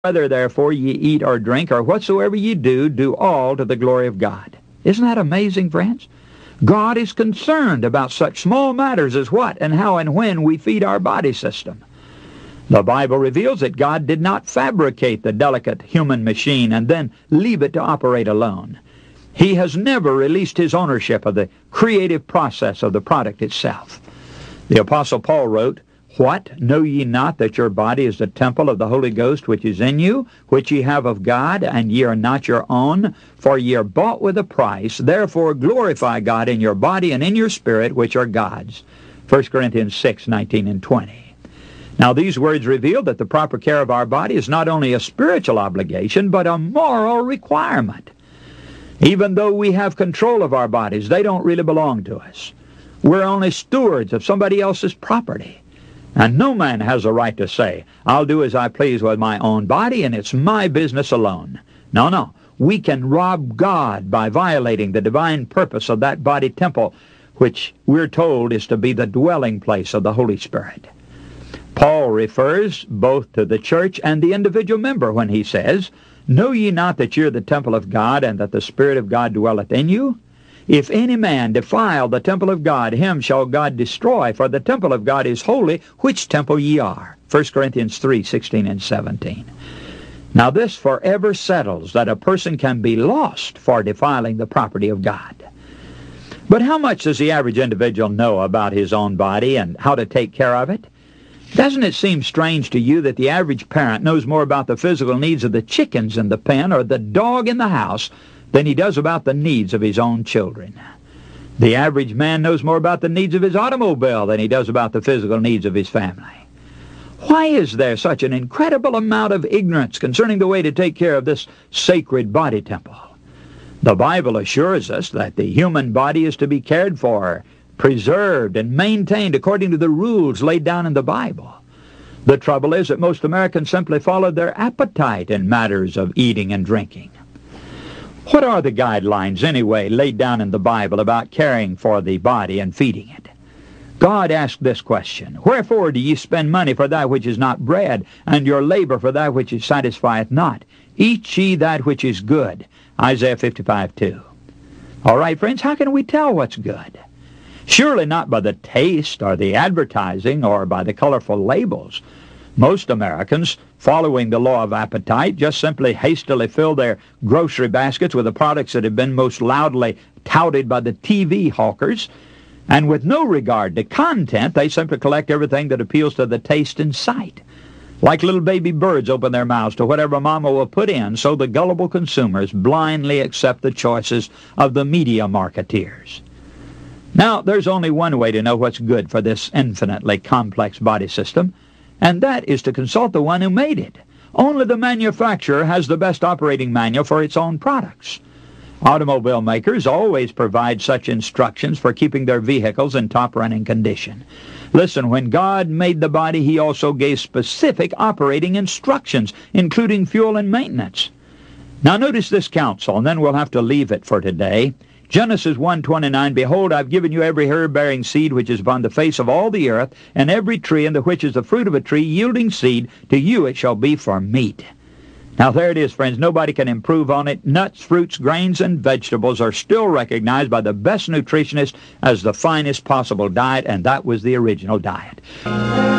Whether therefore ye eat or drink or whatsoever ye do, do all to the glory of God. Isn't that amazing, friends? God is concerned about such small matters as what and how and when we feed our body system. The Bible reveals that God did not fabricate the delicate human machine and then leave it to operate alone. He has never released his ownership of the creative process of the product itself. The Apostle Paul wrote, "What? Know ye not that your body is the temple of the Holy Ghost which is in you, which ye have of God, and ye are not your own? For ye are bought with a price. Therefore glorify God in your body and in your spirit, which are God's." 1 Corinthians 6:19 and 20. Now these words reveal that the proper care of our body is not only a spiritual obligation, but a moral requirement. Even though we have control of our bodies, they don't really belong to us. We're only stewards of somebody else's property. And no man has a right to say, "I'll do as I please with my own body, and it's my business alone." No. We can rob God by violating the divine purpose of that body temple, which we're told is to be the dwelling place of the Holy Spirit. Paul refers both to the church and the individual member when he says, "Know ye not that ye are the temple of God, and that the Spirit of God dwelleth in you? If any man defile the temple of God, him shall God destroy, for the temple of God is holy, which temple ye are." 1 Corinthians 3:16 and 17. Now this forever settles that a person can be lost for defiling the property of God. But how much does the average individual know about his own body and how to take care of it? Doesn't it seem strange to you that the average parent knows more about the physical needs of the chickens in the pen or the dog in the house than he does about the needs of his own children? The average man knows more about the needs of his automobile than he does about the physical needs of his family. Why is there such an incredible amount of ignorance concerning the way to take care of this sacred body temple? The Bible assures us that the human body is to be cared for, preserved, and maintained according to the rules laid down in the Bible. The trouble is that most Americans simply follow their appetite in matters of eating and drinking. What are the guidelines, anyway, laid down in the Bible about caring for the body and feeding it? God asked this question, "Wherefore do ye spend money for that which is not bread, and your labor for that which satisfieth not? Eat ye that which is good." Isaiah 55:2. All right, friends, how can we tell what's good? Surely not by the taste or the advertising or by the colorful labels. Most Americans, following the law of appetite, just simply hastily fill their grocery baskets with the products that have been most loudly touted by the TV hawkers, and with no regard to content, they simply collect everything that appeals to the taste and sight. Like little baby birds open their mouths to whatever mama will put in, so the gullible consumers blindly accept the choices of the media marketeers. Now, there's only one way to know what's good for this infinitely complex body system, and that is to consult the one who made it. Only the manufacturer has the best operating manual for its own products. Automobile makers always provide such instructions for keeping their vehicles in top-running condition. Listen, when God made the body, he also gave specific operating instructions, including fuel and maintenance. Now notice this counsel, and then we'll have to leave it for today. Genesis 1:29, "Behold, I've given you every herb-bearing seed which is upon the face of all the earth, and every tree in the which is the fruit of a tree yielding seed, to you it shall be for meat." Now there it is, friends. Nobody can improve on it. Nuts, fruits, grains, and vegetables are still recognized by the best nutritionists as the finest possible diet, and that was the original diet.